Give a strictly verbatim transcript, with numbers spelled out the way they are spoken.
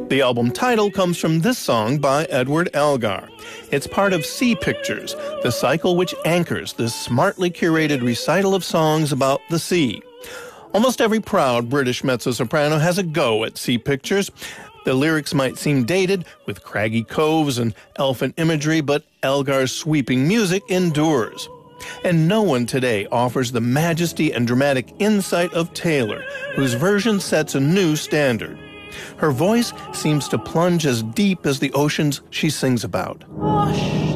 The album title comes from this song by Edward Elgar. It's part of Sea Pictures, the cycle which anchors this smartly curated recital of songs about the sea. Almost every proud British mezzo-soprano has a go at Sea Pictures. The lyrics might seem dated, with craggy coves and elfin imagery, but Elgar's sweeping music endures. And no one today offers the majesty and dramatic insight of Taylor, whose version sets a new standard. Her voice seems to plunge as deep as the oceans she sings about. Wash